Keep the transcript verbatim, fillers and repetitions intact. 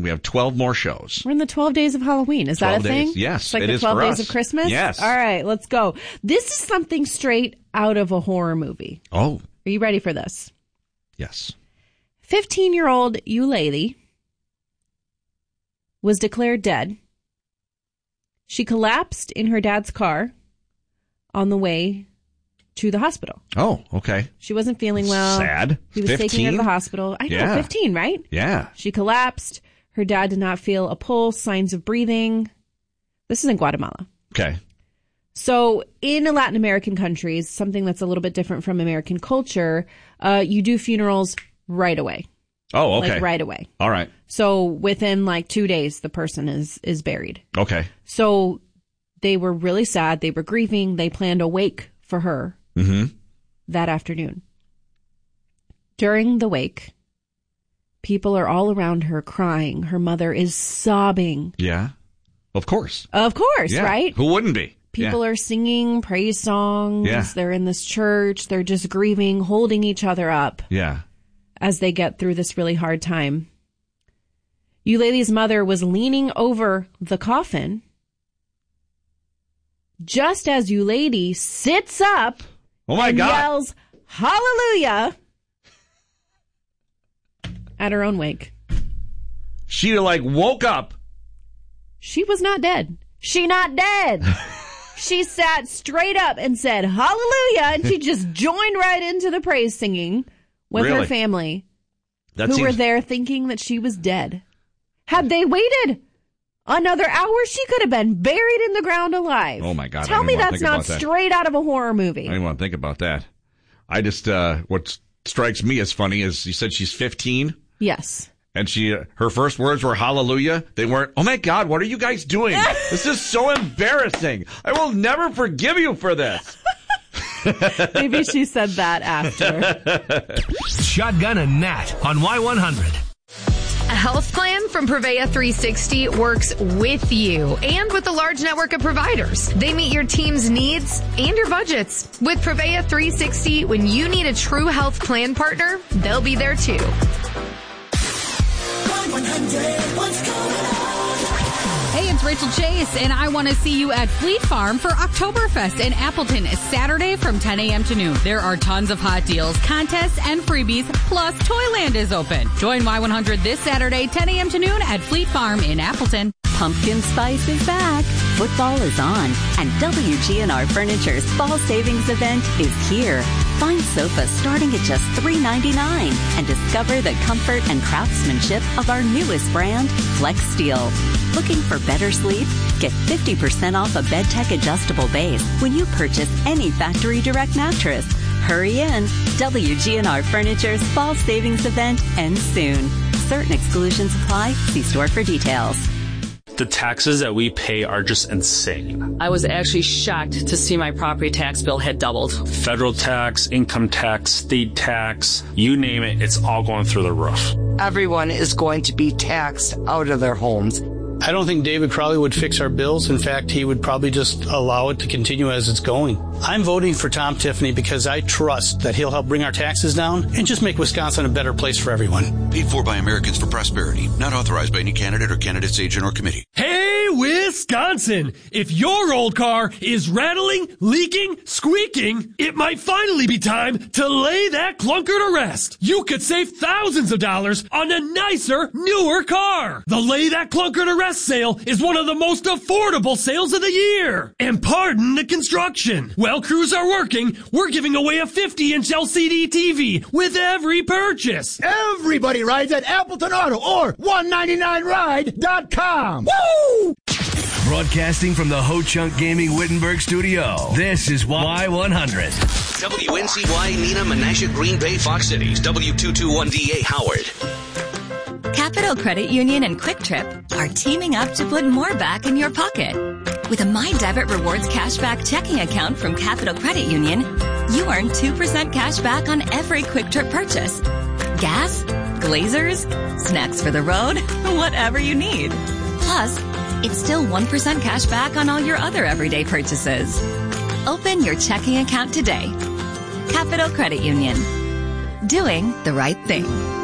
Halloween. We have twelve more shows. We're in the twelve days of Halloween. Is that a thing? Days. Yes, it's like it the is twelve for days us. of Christmas? Yes. All right, let's go. This is something straight out of a horror movie. Oh. Are you ready for this? Yes. fifteen-year-old Eulalie was declared dead. She collapsed in her dad's car on the way to the hospital. Oh, okay. She wasn't feeling well. Sad. He was fifteen? taking her to the hospital. I know, Yeah. fifteen, right? Yeah. She collapsed. Her dad did not feel a pulse, signs of breathing. This is in Guatemala. Okay. So in Latin American countries, something that's a little bit different from American culture, uh, you do funerals right away. Oh, okay. Like right away. All right. So within like two days, the person is, is buried. Okay. So they were really sad. They were grieving. They planned a wake for her mm-hmm. that afternoon. During the wake, people are all around her crying. Her mother is sobbing. Yeah. Of course. Of course, yeah. right? Who wouldn't be? People yeah. are singing praise songs. Yeah. They're in this church. They're just grieving, holding each other up. Yeah. As they get through this really hard time. Eulalie's mother was leaning over the coffin just as Eulalie sits up oh my and God. yells, "Hallelujah!" at her own wake. She like woke up. She was not dead. She not dead. She sat straight up and said, "Hallelujah," and she just joined right into the praise singing with really? her family, that who seems... were there thinking that she was dead. Had they waited another hour, she could have been buried in the ground alive. Oh, my God. Tell me that's not that. straight out of a horror movie. I didn't want to think about that. I just, uh, what strikes me as funny is you said she's fifteen. Yes. And she, uh, her first words were hallelujah. They weren't, oh my God, what are you guys doing? This is so embarrassing. I will never forgive you for this. Maybe she said that after. Shotgun and Nat on Y one hundred. A health plan from Prevea three sixty works with you and with a large network of providers. They meet your team's needs and your budgets. With Prevea three sixty, when you need a true health plan partner, they'll be there too. one hundred, what's going on? Hey, it's Rachel Chase, and I want to see you at Fleet Farm for Oktoberfest in Appleton, Saturday from ten a.m. to noon. There are tons of hot deals, contests, and freebies, plus Toyland is open. Join Y one hundred this Saturday, ten a.m. to noon at Fleet Farm in Appleton. Pumpkin spice is back. Football is on, and W G N R Furniture's fall savings event is here. Find sofas starting at just three ninety-nine and discover the comfort and craftsmanship of our newest brand, Flex Steel. Looking for better sleep? Get fifty percent off a BedTech adjustable base when you purchase any factory direct mattress. Hurry in. W G N R Furniture's fall savings event ends soon. Certain exclusions apply. See store for details. The taxes that we pay are just insane. I was actually shocked to see my property tax bill had doubled. Federal tax, income tax, state tax, you name it, it's all going through the roof. Everyone is going to be taxed out of their homes. I don't think David Crowley would fix our bills. In fact, he would probably just allow it to continue as it's going. I'm voting for Tom Tiffany because I trust that he'll help bring our taxes down and just make Wisconsin a better place for everyone. Paid for by Americans for Prosperity. Not authorized by any candidate or candidate's agent or committee. Hey, Wisconsin! If your old car is rattling, leaking, squeaking, it might finally be time to lay that clunker to rest. You could save thousands of dollars on a nicer, newer car. The Lay That Clunker to Rest sale is one of the most affordable sales of the year. And pardon the construction. While crews are working, we're giving away a fifty inch L C D T V with every purchase. Everybody rides at Appleton Auto or one ninety-nine ride dot com. Woo! Broadcasting from the Ho Chunk Gaming Wittenberg studio, this is Y one hundred. W N C Y, Neenah, Menasha, Green Bay, Fox Cities, W two twenty-one D A, Howard. Capital Credit Union and Quick Trip are teaming up to put more back in your pocket. With a My Debit Rewards cashback checking account from Capital Credit Union, you earn two percent cash back on every Quick Trip purchase. Gas, Glazers, snacks for the road, whatever you need. Plus, it's still one percent cash back on all your other everyday purchases. Open your checking account today. Capital Credit Union. Doing the right thing.